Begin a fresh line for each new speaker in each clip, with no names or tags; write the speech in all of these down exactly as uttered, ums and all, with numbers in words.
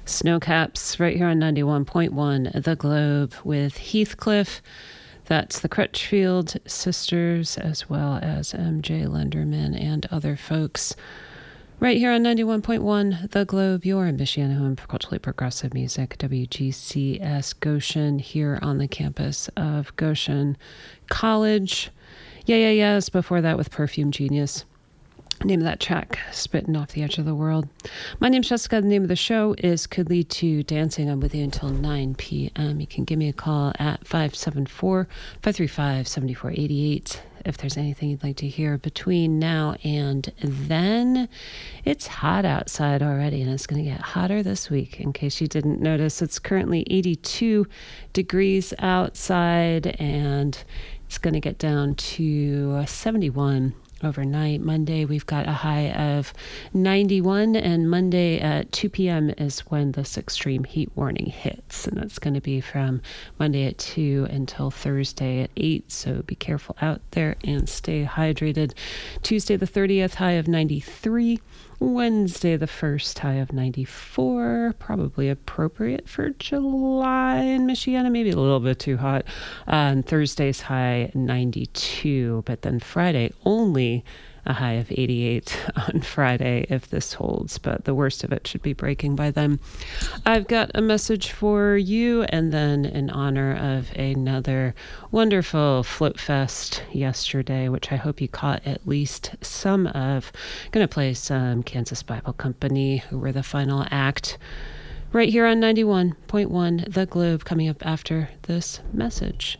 Snowcaps right here on ninety-one point one The Globe with Heathcliff. That's the Crutchfield sisters, as well as M J Lenderman and other folks. Right here on ninety-one point one The Globe, your Michiana home for culturally progressive music, W G C S Goshen, here on the campus of Goshen College. Yeah, yeah, yes. Before that with Perfume Genius. Name of that track, Spitting Off the Edge of the World. My name's Jessica. The name of the show is Could Lead to Dancing. I'm with you until nine p.m. You can give me a call at five seven four, five three five, seven four eight eight if there's anything you'd like to hear between now and then. It's hot outside already, and it's going to get hotter this week. In case you didn't notice, it's currently eighty-two degrees outside, and it's going to get down to seventy-one overnight. Monday, we've got a high of ninety-one, and Monday at two p.m. is when this extreme heat warning hits, and that's going to be from Monday at two until Thursday at eight, so be careful out there and stay hydrated. Tuesday the thirtieth, high of ninety-three. Wednesday the first, high of ninety-four, probably appropriate for July in Michiana, maybe a little bit too hot. Uh, and Thursday's high ninety-two, but then Friday only a high of eighty-eight on Friday if this holds, but the worst of it should be breaking by then. I've got a message for you, and then in honor of another wonderful Float Fest yesterday, which I hope you caught at least some of. I'm going to play some Kansas Bible Company, who were the final act, right here on ninety-one point one The Globe, coming up after this message.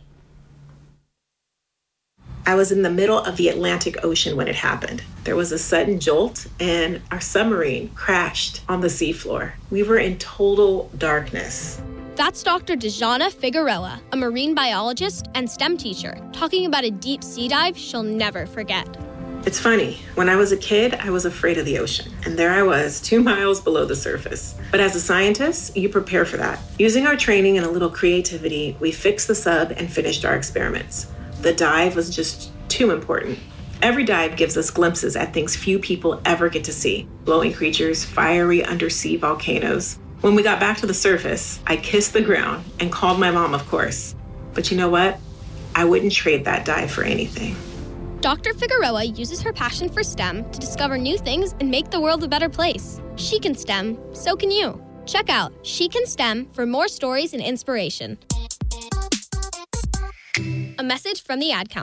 I was in the middle of the Atlantic Ocean when it happened. There was a sudden jolt, and our submarine crashed on the seafloor. We were in total darkness.
That's Doctor Dejana Figueroa, a marine biologist and STEM teacher, talking about a deep sea dive she'll never forget.
It's funny, when I was a kid, I was afraid of the ocean, and there I was, two miles below the surface. But as a scientist, you prepare for that. Using our training and a little creativity, we fixed the sub and finished our experiments. The dive was just too important. Every dive gives us glimpses at things few people ever get to see. Glowing creatures, fiery undersea volcanoes. When we got back to the surface, I kissed the ground and called my mom, of course. But you know what? I wouldn't trade that dive for anything.
Doctor Figueroa uses her passion for STEM to discover new things and make the world a better place. She can STEM, so can you. Check out She Can STEM for more stories and inspiration. A message from the Ad Council.